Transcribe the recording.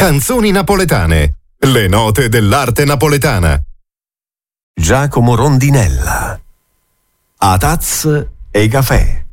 Canzoni napoletane. Le note dell'arte napoletana. Giacomo Rondinella. A tazze e caffè.